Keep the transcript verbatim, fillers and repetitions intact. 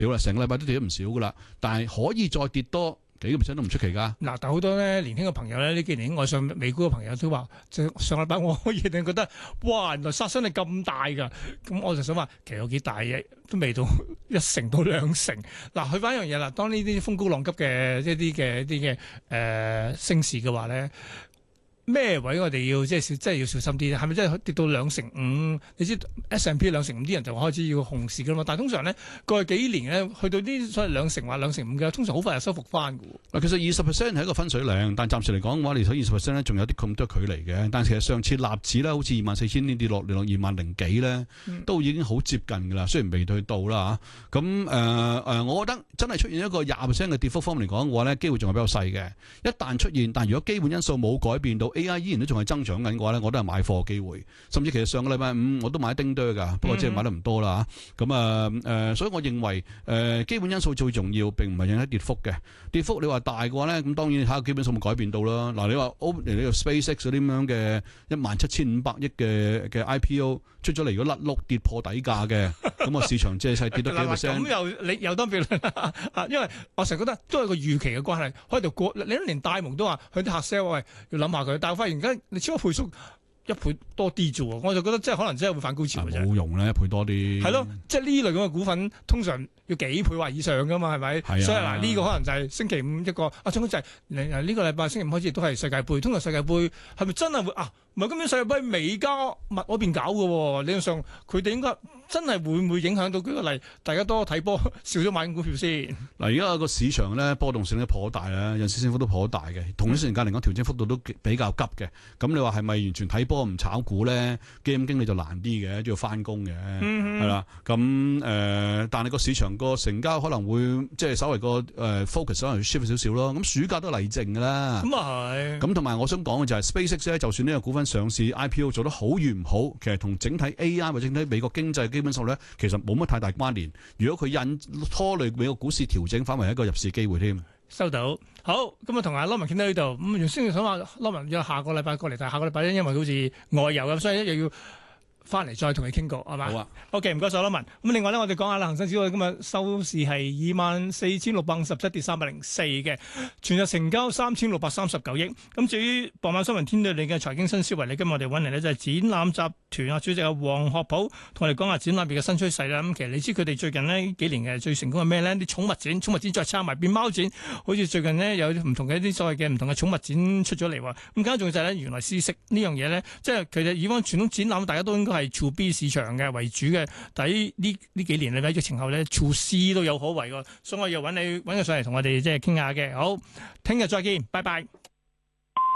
少啦，成個禮拜都跌咗唔少噶啦，但係可以再跌多幾個 percent 都唔出奇㗎。 嗱，但好多咧年輕嘅朋友咧，呢幾年愛上美股嘅朋友都話，上上禮拜我可以定覺得，哇，原來殺傷力咁大㗎。咁我就想話，其實有幾大嘅，都未到一成到兩成。嗱，去翻一樣嘢啦，當呢啲風高浪急嘅一啲嘅一啲嘅誒升市嘅話咧。咩位我哋要即係小，即係要小心啲咧？係咪真係跌到兩成五？你知 S and P 兩成五啲人就開始要熊市噶啦嘛？但係通常咧過去幾年咧，去到啲所謂兩成或兩成五嘅，通常好快就收復翻嘅。 嗱，其實二十 percent 係一個分水嶺，但暫時嚟講嘅話，你睇二十 percent 咧，仲有啲咁多距離嘅。但係其實上次納指咧，好似二萬四千點跌落嚟落二萬零幾咧，都已經好接近㗎啦。雖然未去到啦嚇，咁誒誒，我覺得真係出現一個廿 percent 嘅跌幅方面嚟講嘅話咧，機會仲係比較細嘅。一旦出現，但如果基本因素冇改變到 A I 依然都仲係增長緊嘅話咧，我都係買貨機會。甚至其實上個禮拜五我都買丁多㗎，不過即係買得唔多啦嚇。咁啊誒，所以我認為誒、呃、基本因素最重要，並唔係影響跌幅嘅。跌幅你話大嘅話咧，咁當然睇下基本數冇改變到啦。嗱，你話 O 你個 SpaceX 嗰啲咁樣嘅一萬七千五百億嘅嘅 I P O 出咗嚟，如果甩碌跌破底價嘅，咁個市場即係跌多幾 percent。 咁又你又當別論啊，因為我成日覺得都係個預期嘅關係，喺度過你連大蒙都話佢啲客 sell 喂要諗下佢，但係我發現而家你超過倍數一倍多啲啫喎，我就覺得即係可能真係會反高潮嘅啫。 冇用咧，一倍多啲。 係咯，即係呢類咁嘅股份通常要幾倍或以上噶嘛，係咪？ 係啊。 所以嗱，呢個可能就係星期五一個啊，總之就係誒呢個禮拜星期五開始都係世界盃，通常世界盃係咪真係會啊？唔係今年世界盃美加密嗰邊搞嘅喎，理論上佢哋應該真係會唔會影響到？舉個例，大家多睇波，少咗買股票先。 嗱，而家個市場咧波動性咧頗大啦，有時升幅都頗大嘅，同一時間嚟講調整幅度都比較急嘅。咁你話係咪完全睇波唔炒股咧？基金經理就難啲嘅，都要翻工嘅，係啦、嗯。咁誒、呃，但係個市場個成交可能會即係稍微個誒 focus 可能 shift 少少咯。咁暑假都嚟靜㗎啦。咁啊係。咁同埋我想講嘅就係 SpaceX 咧，就算呢個股份上市 I P O 做得好與唔好，其實同整體 A I 或者整體美國經濟基本數咧，其實冇乜太大關聯。如果佢引拖累美國股市調整，反為一個入市機會添。 收到，好，咁啊同阿 Lawman 傾到呢度。咁原先想話 Lawman 約下個禮拜過嚟，但係下個禮拜咧，因為好似外遊咁，所以又要翻嚟再同你傾過，係嘛？好啊。OK，唔該晒 Lawman。咁另外咧，我哋講下啦，恒生指數今日收市係二萬四千六百五十七，跌三百零四嘅，全日成交三千六百三十九億。咁至於傍晚新聞天地裏嘅財經新思維，你今日我哋揾嚟呢就係展覽集團啊主席啊黃學普，同我哋講下展覽業嘅新趨勢啦。咁其實你知佢哋最近呢幾年嘅最成功係咩咧？啲寵物展，寵物展再撐埋變貓展，好似最近呢有唔同嘅一啲所謂嘅唔同嘅寵物展出咗嚟喎。咁更加重要就係咧，原來試食呢樣嘢咧，即係其實以往傳統展覽大家都應該係 to B 市場嘅為主嘅，但係呢呢幾年咧疫情後咧 to C 都有可為喎，所以我要揾你揾佢上嚟同我哋即係傾下嘅。好，聽日再見，拜拜。